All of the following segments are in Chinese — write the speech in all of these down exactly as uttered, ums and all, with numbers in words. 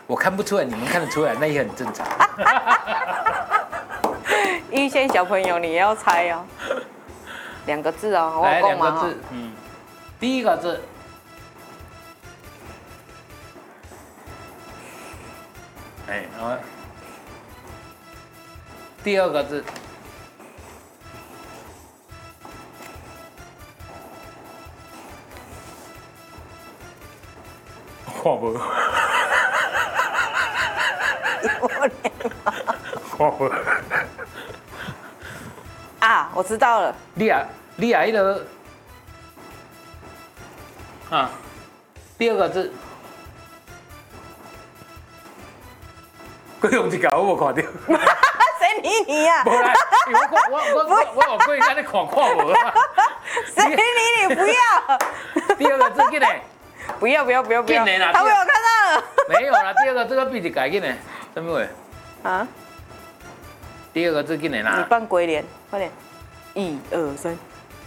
我看不出来，你们看得出来，那也很正常。 一线小朋友，你也要猜哦。两个字哦，我来讲嘛哈。 两个字，嗯，第一个字，哎，然后第二个字，看无，看无。 啊，我知道了。 你啊，你啊，迄个啊，第二个字，我用一个我无看到。 谁理你呀？ 无啦，因为我我我我我有过安尼看看无啊。 谁理你？不要。 第二个字紧嘞， 不要不要不要不要！ 紧嘞啦， 他被我看到了。 没有啦，第二个字个比一改紧嘞，什么话？ 啊？ 第二个字紧嘞你啦。 扮鬼脸，快点！一二三。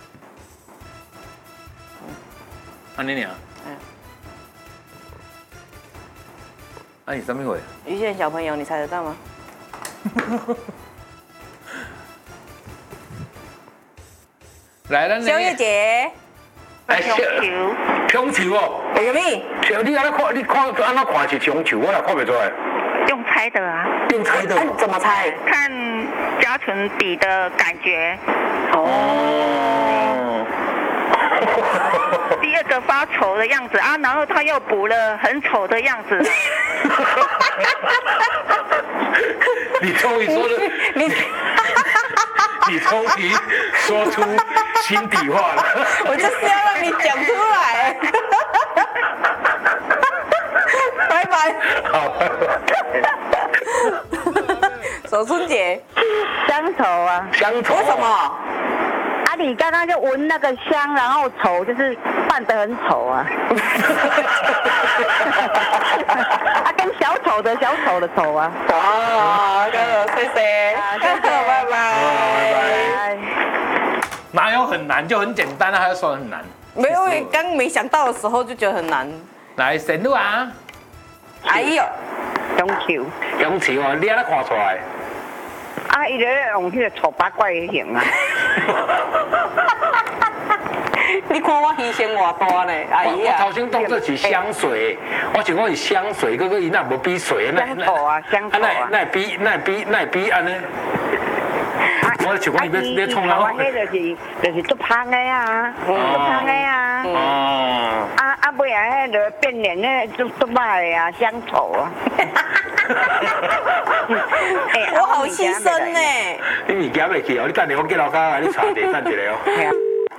安尼尔。 嗯。 啊，你什么话？ 一线小朋友，你猜得到吗？ 来，咱宵夜节。 来香球，香球哦。 有个屁！ 像你安尼看，你看安怎看是香球，我也看不出来。 用猜的啊， 用猜的。 怎么猜？ 看甲醇底的感觉。 哦。 第二个发愁的样子啊，然后他又补了很丑的样子。 你终于说了， 你你终于说出心底话了。 我就是要让你讲出来。拜拜。 好，拜拜。 手春节。 乡愁啊。 乡愁。 为什么？ 啊，你刚刚就闻那个香，然后丑就是扮得很丑啊。啊，跟小丑的小丑的丑啊。 好，谢谢。 谢谢，拜拜。 拜拜。哪有很难，就很简单啊，还要说很难？ 没有，刚没想到的时候就觉得很难。 来，神路啊！ 哎呦， 中秋。 中秋啊，你安怎看出来？ 啊，伊咧用迄个丑八怪的形啊。 你看我牺牲偌大呢，哎呀！ 我头先当做是香水，我想讲是香水，哥哥伊那无比水， 香丑啊，香丑啊。 那比那比那比安尼。我想讲伊要要创啥？ 啊，迄就是就是做香的啊，做香的啊。 哦。 啊啊，尾啊，迄个变脸咧，做做歹的啊，香丑啊。 我好牺牲呢。 你物件袂去哦，你等下我去楼下，你查地等一下哦。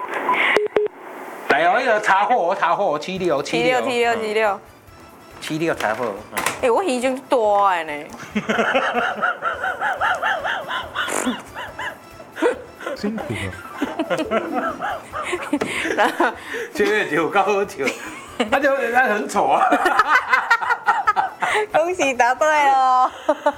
来哦，那个查货，查货七六七六七六七六七六查货。 哎，我已经大的呢。 辛苦了。然后这个就够好笑，他就他很丑啊。 恭喜答对哦！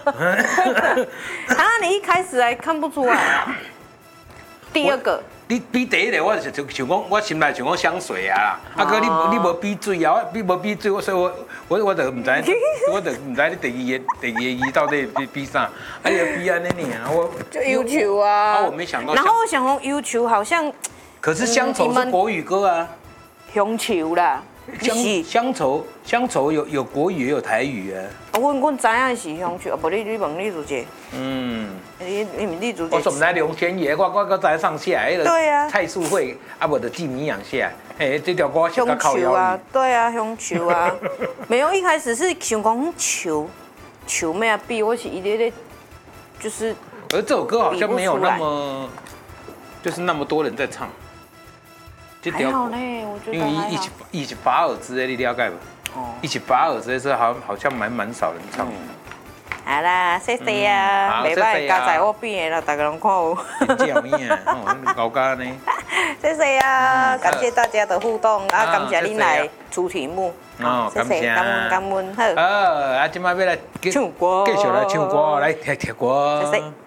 啊，你一开始还看不出来啊？第二个。 你比第一个，我是想讲，我心内想讲香水啊，啊哥你你无比水啊，你无比水，所以我我我就唔知，我就唔知你第二个第二个字到底比比啥，啊你比安尼呢？我就忧愁啊。 啊，我没想到。 然后我想说忧愁好像， 可是乡愁是国语歌啊。 乡愁啦。 乡乡愁乡愁有有国语也有台语啊。 我我知影是乡愁，啊不你你问李主姐。嗯。你你问李主姐。 我怎么来刘轩爷？我我我知上下那个。 对啊。 蔡淑慧啊，无就季米养下，哎，这条歌乡愁啊，对啊，乡愁啊。没有，一开始是想讲愁，愁咩啊？比我是一点点，就是。 而这首歌好像没有那么，就是那么多人在唱。 还好呢，我觉得因为一起一起法尔兹的，你了解不？哦，一起法尔兹是好好像蛮蛮少人唱的。 好啦，谢谢啊，袂歹，加在我边的啦，大家拢看有。 真有影哦，高家呢。 谢谢啊，感谢大家的互动啊，感谢你来出题目。 哦， 谢谢，感恩感恩，好。 呃，啊，今摆要来唱歌， 继续来唱歌，来听听歌。 谢谢。